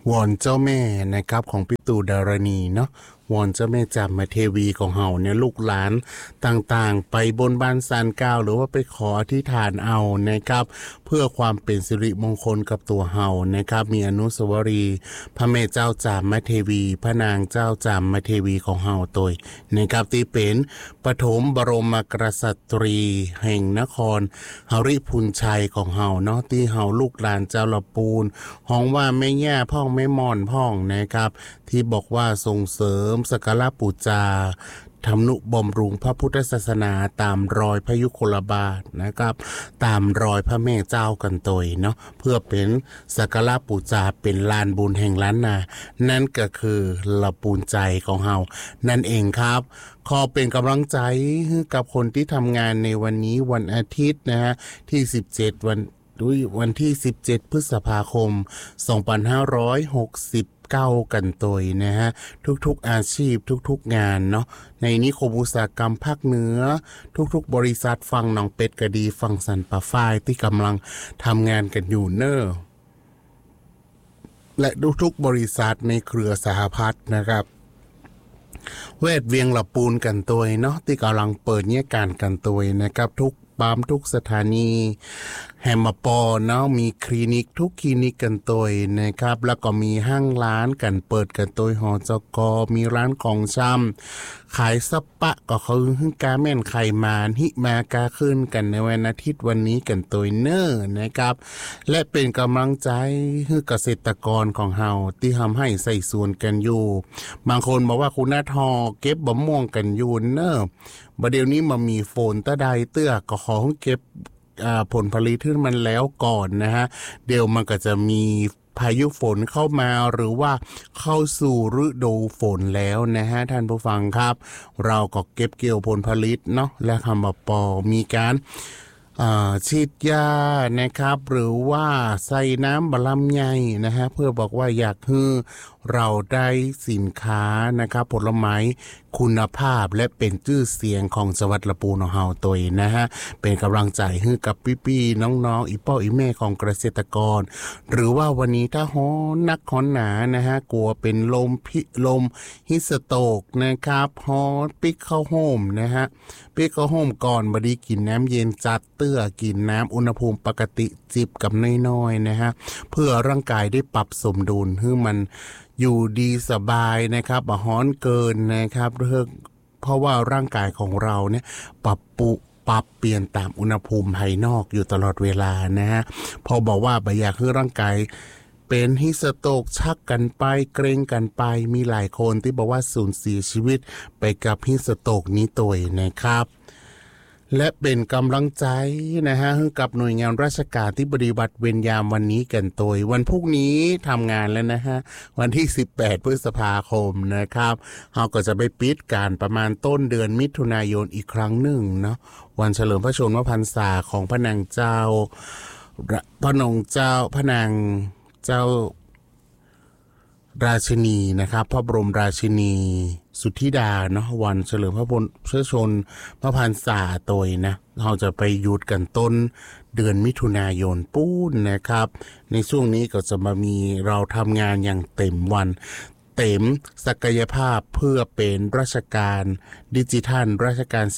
วอนเจ้าแม่นะครับของพี่ตู่ดารณีเนาะวอนเจ้าแม่จามเทวีของเฮาเนี่ยลูกหลานต่างๆไปบนบานศาลกล่าวหรือว่าไปขออธิษฐานเอานะครับเพื่อความเป็นสิริมงคลกับตัวเฮานะครับมีอนุสาวรีย์พระแม่เจ้าจามเทวีพระนางเจ้าจามเทวีของเฮาโดยนะครับที่เป็นปฐมบรมกษัตรีแห่งนครหฤพุนชัยของเฮาเนาะที่เฮาลูกหลานเจ้าละปูนห้องว่าแม่ย่าพ่องแม่ม่อนพ่องนะครับที่บอกว่าส่งเสริมสักการะบูชาทำนุบำรุงพระพุทธศาสนาตามรอยพระยุคลบาทนะครับตามรอยพระแม่เจ้ากันตยเนาะเพื่อเป็นสักการะบูชาเป็นลานบุญแห่งล้านนานั่นก็คือละปูนใจของเฮานั่นเองครับขอเป็นกำลังใจกับคนที่ทำงานในวันนี้วันอาทิตย์นะฮะที่17วันที่17พฤษภาคม2560กันตัวนะฮะทุกๆอาชีพทุกๆงานเนาะในนิคมอุตสาหกรรมภาคเหนือทุกๆบริษัทฝั่งหนองเป็ดก็ดีฝั่งสันป่าฝ้ายที่กำลังทำงานกันอยู่เนอะและทุกๆบริษัทในเครือสหพัฒน์นะครับเวทเวียงละปูนกันตัวเนาะที่กำลังเปิดเนี่ยการกันตัวนะครับทุกปั๊มทุกสถานีแฮมปอเนาะมีคลินิกทุกคลินิกกันตัวนะครับแล้วก็มีห้างร้านกันเปิดกันตัวหอจกมีร้านของชำขายซับปะก็คือกาแม่นไข่มานหิมากาขึ้นกันในวันอาทิตย์วันนี้กันตัวเนอร์นะครับและเป็นกำลังใจให้เกษตรกรของเฮาที่ทำให้ใส่ส่วนกันอยู่บางคนบอกว่าคุณน้าทอเก็บบะม่วงกันอยู่เนอร์ประเดี๋ยวนี้มันมีฝนตะไดเตื้อก็ขอเก็บผลผลิตที่มันแล้วก่อนนะฮะเดี๋ยวมันก็จะมีพายุฝนเข้ามาหรือว่าเข้าสู่ฤดูฝนแล้วนะฮะท่านผู้ฟังครับเราก็เก็บเกี่ยวผลผลิตเนาะและคำปอมีการฉีดยานะครับหรือว่าใส่น้ำบะลำไยนะฮะเพื่อบอกว่าอยากให้เราได้สินค้านะครับผลไม้คุณภาพและเป็นชื่อเสียงของจังหวัดลำพูนของเฮาตัวนะฮะเป็นกำลังใจให้กับพี่ๆน้องๆอีป้ออีแม่ของเกษตรกรหรือว่าวันนี้ถ้าฮ้อนนักฮ้อนหนานะฮะกลัวเป็นลมฮิสโตกนะครับฮ้อนปิกเข้าโฮมนะฮะปิกเข้าโฮมก่อนบดีกินน้ำเย็นจัดเตื้อกินน้ำอุณหภูมิปกติจิบกับน้อยๆนะฮะเพื่อร่างกายได้ปรับสมดุลให้มันอยู่ดีสบายนะครับบ่ฮ้อนเกินนะครับเพราะว่าร่างกายของเราเนี่ยปรับเปลี่ยนตามอุณหภูมิภายนอกอยู่ตลอดเวลานะฮะพอบอกว่าบ่อยากให้ร่างกายเป็นฮิสโตกชักกันไปเกรงกันไปมีหลายคนที่บอกว่าสูญเสียชีวิตไปกับฮิสโตกนี้ตัวนะครับและเป็นกำลังใจนะฮะให้กับหน่วยงานราชการที่ปฏิบัติเวรยามวันนี้กันตัววันพรุ่งนี้ทำงานแล้วนะฮะวันที่18พฤษภาคมนะครับเราก็จะไปปิดการประมาณต้นเดือนมิถุนายนอีกครั้งหนึ่งเนาะวันเฉลิมพระชนมพรรษาของพระนางเจ้าพระนางเจ้าราชินีนะครับพระบรมราชินีสุทธิดาเนาะวันเฉลิมพระชนพระพรรษาโดยนะเราจะไปหยุดกันต้นเดือนมิถุนายนปู้นนะครับในช่วงนี้ก็จะมามีเราทำงานอย่างเต็มวันเต็มศักยภาพเพื่อเป็นราชการดิจิทัลราชการ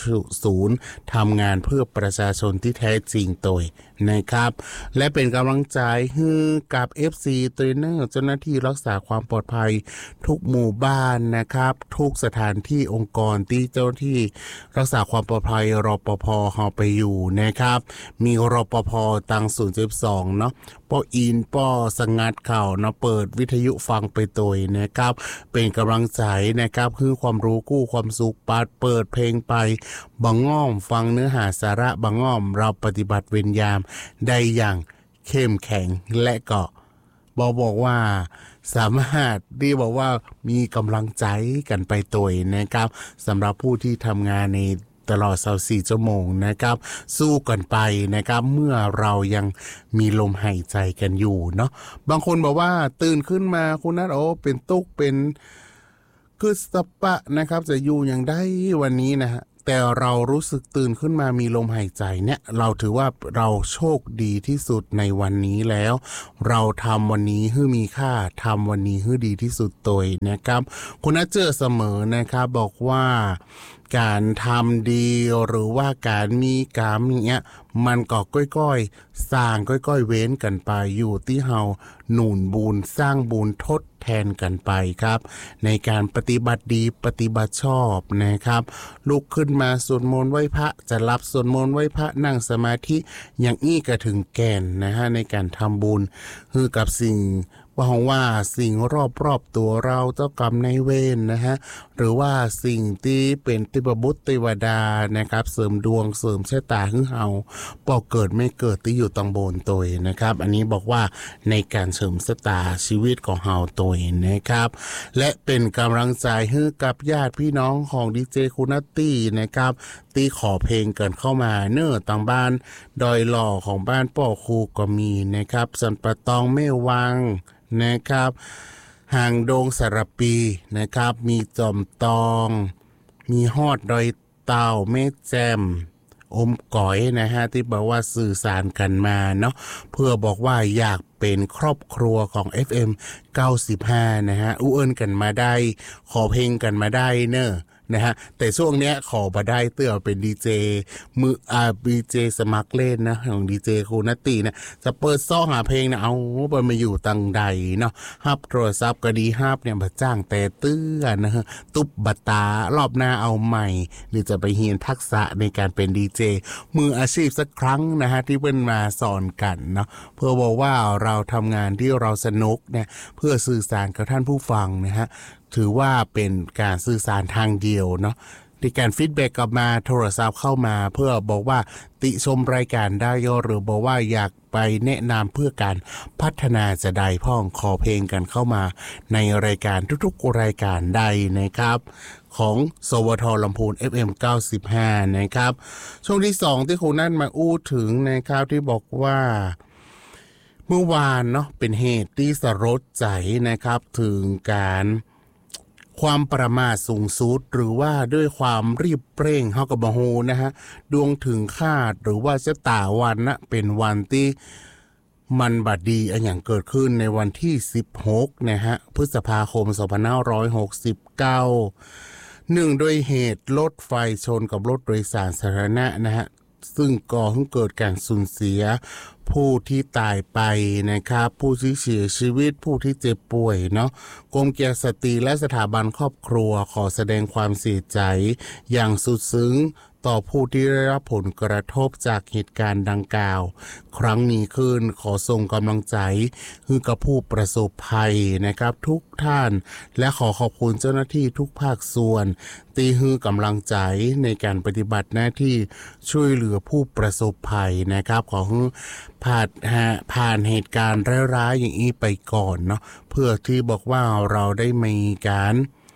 4.0 ทำงานเพื่อประชาชนที่แท้จริงโดยนะครับและเป็นกำลังใจให้กับ FC เทรนเนอร์เจ้าหน้าที่รักษาความปลอดภัยทุกหมู่บ้านนะครับทุกสถานที่องค์กรที่เจ้าหน้าที่รักษาความปลอดภัยรปภ.เฮาไปอยู่นะครับมีรปภ.ตัง012เนาะป้ออินป้อสงัดข่าวเนาะเปิดวิทยุฟังไปโดยนะครับเป็นกำลังใจนะครับคือความรู้กู้ความสุขเปิดเพลงไปบังง่อมฟังเนื้อหาสาระบังง่อมเราปฏิบัติเวรยามได้อย่างเข้มแข็งและก็บอกว่าสามารถที่บอกว่ามีกำลังใจกันไปตัวนะครับสำหรับผู้ที่ทำงานในตลอด24ชั่วโมงนะครับสู้กันไปนะครับเมื่อเรายังมีลมหายใจกันอยู่เนาะบางคนบอกว่าตื่นขึ้นมาคุณนัทเป็นตุกเป็นคือสปะนะครับจะอยู่อย่างได้วันนี้นะฮะแต่เรารู้สึกตื่นขึ้นมามีลมหายใจเนี่ยเราถือว่าเราโชคดีที่สุดในวันนี้แล้วเราทำวันนี้ให้มีค่าทำวันนี้ให้ดีที่สุดตัวนะครับคุณน่าเจอเสมอนะครับบอกว่าการทำดีหรือว่าการมีกรรมเนี้ยมันก็ก้อยๆสร้างก้อยๆเว้นกันไปอยู่ที่เฮาหนุนบุญสร้างบุญทดแทนกันไปครับในการปฏิบัติดีปฏิบัติชอบนะครับลุกขึ้นมาสวดมนต์ไหว้พระจะรับสวดมนต์ไหว้พระนั่งสมาธิอย่างอี้ก็ถึงแก่นนะฮะในการทำบุญคือกับสิ่งว่าสิ่งรอบตัวเราเจ้ากรรมนายเวรนะฮะหรือว่าสิ่งที่เป็นเทพบุตรเทวดานะครับเสริมดวงเสริมชะตาให้เฮาปอกเกิดไม่เกิดที่อยู่ตังบนตัวนะครับอันนี้บอกว่าในการเสริมชะตาชีวิตของเฮาตัวนะครับและเป็นกำลังใจให้กับญาติพี่น้องของดีเจคุณนัตตี้นะครับตีขอเพลงกันเข้ามาเนื้อต่างบ้านดอยหล่อของบ้านป่อคูก็มีนะครับสันปะตองไม่วังนะครับหางโดงสารปีนะครับมีจอมตองมีฮอดดอยเต่าเมฆแจมอมก๋อยนะฮะที่บอกว่าสื่อสารกันมาเนาะเพื่อบอกว่าอยากเป็นครอบครัวของ FM 95นะฮะอู้เอิ้นกันมาได้ขอเพลงกันมาได้เนอะนะฮะแต่ช่วงเนี้ยขอมาได้เตื้อเป็นดีเจมือดีเจสมัครเล่นนะของดีเจคูนัตตี้นะจะเปิดซ่อหาเพลงนะเอามันมาอยู่ตังใดเนาะฮับโทรศัพท์ก็ดีฮับเนี่ยมาจ้างแต่เตื้อนะฮะตุบบัตตารอบหน้าเอาใหม่หรือจะไปเรียนทักษะในการเป็นดีเจมืออาชีพสักครั้งนะฮะที่เพิ่นมาสอนกันเนาะเพื่อบอกว่าเราทำงานที่เราสนุกเนี่ยเพื่อสื่อสารกับท่านผู้ฟังนะฮะถือว่าเป็นการสื่อสารทางเดียวเนาะในการฟีดแบ็กกลับมาโทรศัพท์เข้ามาเพื่อบอกว่าติชมรายการได้หรือบอกว่าอยากไปแนะนำเพื่อการพัฒนาจะได้พ่องขอเพลงกันเข้ามาในรายการทุกๆรายการได้นะครับของสวทลำพูน FM 95นะครับช่วงที่2ที่คุณนั่นมาอู้ถึงนะครับที่บอกว่าเมื่อวานเนาะเป็นเหตุที่สลดใจนะครับถึงการความประมาทสูงสุดหรือว่าด้วยความรีบเร่งเฮากับบ่ฮู้นะฮะดวงถึงคาดหรือว่าชะตาวันนะเป็นวันที่มันบัดดีอันอย่างเกิดขึ้นในวันที่16นะฮะพฤษภาคม2569เนื่องด้วยเหตุรถไฟชนกับรถโดยสารสาธารณะนะฮะซึ่งก่อให้เกิดการสูญเสียผู้ที่ตายไปนะครับผู้ที่เสียชีวิตผู้ที่เจ็บป่วยเนาะกรมเกียรติสตรีและสถาบันครอบครัวขอแสดงความเสียใจอย่างสุดซึ้งต่อผู้ที่ได้รับผลกระทบจากเหตุการณ์ดังกล่าวครั้งนี้ขึ้นขอส่งกำลังใจให้กับผู้ประสบภัยนะครับทุกท่านและขอขอบคุณเจ้าหน้าที่ทุกภาคส่วนที่ให้กำลังใจในการปฏิบัติหน้าที่ช่วยเหลือผู้ประสบภัยนะครับขอให้ผ่านเหตุการณ์ร้ายๆอย่างนี้ไปก่อนเนาะเพื่อที่บอกว่าเราได้มีการ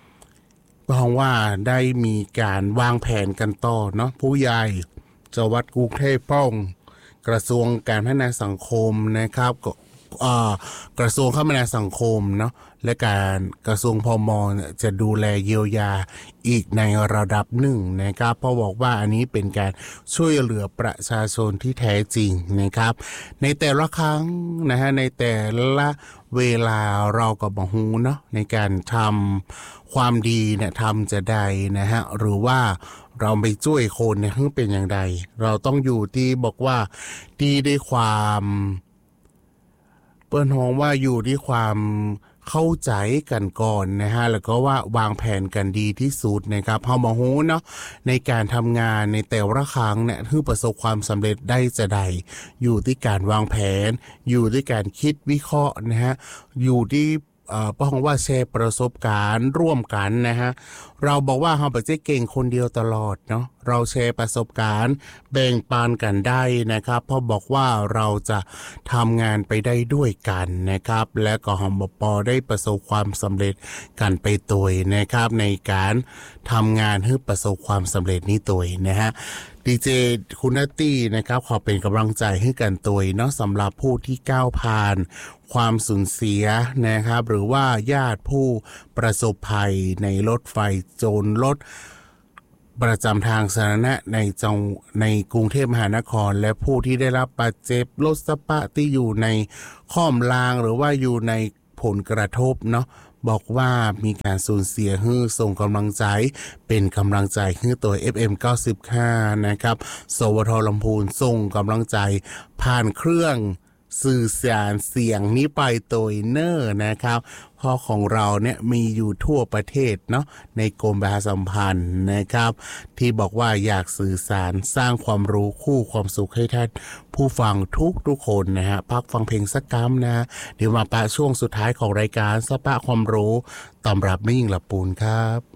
ได้มีการวางแผนกันต่อเนาะผู้ใหญ่จังหวัดกรุงเทพป้องกระทรวงการพัฒนาสังคมนะครับกระทรวงคมนาสังคมเนาะและการกระทรวงพม.จะดูแลเยียวยาอีกในระดับหนึ่งนะครับเพราะบอกว่าอันนี้เป็นการช่วยเหลือประชาชนที่แท้จริงนะครับในแต่ละครั้งนะฮะในแต่ละเวลาเราก็บอกฮูเนาะในการทำความดีเนี่ยทำจะได้นะฮะหรือว่าเราไปช่วยคนเนี่ยเป็นอย่างไรเราต้องอยู่ที่บอกว่าดีด้วยความเปิ้นฮ้องว่าอยู่ที่ความเข้าใจกันก่อนนะฮะแล้วก็ว่าวางแผนกันดีที่สุดนะครับเฮาบ่ฮู้เนาะในการทำงานในแต่ละครั้งเนี่ยให้ประสบความสำเร็จได้จะใดอยู่ที่การวางแผนอยู่ที่การคิดวิเคราะห์นะฮะอยู่ที่ป้องว่าแชร์ประสบการณ์ร่วมกันนะฮะเราบอกว่าเราไม่ใช่เก่งคนเดียวตลอดเนาะเราแชร์ประสบการณ์แบ่งปันกันได้นะครับเพราะบอกว่าเราจะทำงานไปได้ด้วยกันนะครับและก็หมปได้ประสบความสำเร็จกันไปตัวนะครับในการทำงานให้ประสบความสำเร็จนี้ตัวนะฮะดีเจคุณนัตตี้นะครับขอเป็นกำลังใจให้กันตัวเนาะสำหรับผู้ที่ก้าวผ่านความสูญเสียนะครับหรือว่าญาติผู้ประสบภัยในรถไฟโจรรถประจำทางสาธารณะในกรุงเทพมหานครและผู้ที่ได้รับบาดเจ็บรถสปะที่อยู่ในข้อมรางหรือว่าอยู่ในผลกระทบเนาะบอกว่ามีการสูญเสียส่งกำลังใจเป็นกำลังใจให้ตัว FM 95นะครับสวทลำพูนส่งกำลังใจผ่านเครื่องสื่อสารเสียงนี้ไปตัวเนอร์นะครับเพราะของเราเนี่ยมีอยู่ทั่วประเทศเนาะในกรมประชาสัมพันธ์นะครับที่บอกว่าอยากสื่อสารสร้างความรู้คู่ความสุขให้ท่านผู้ฟังทุกคนนะฮะพักฟังเพลงสักกัมนะเดี๋ยวมาปะช่วงสุดท้ายของรายการสปะความรู้ตำรับไม่ยิ่งหลับปูนครับ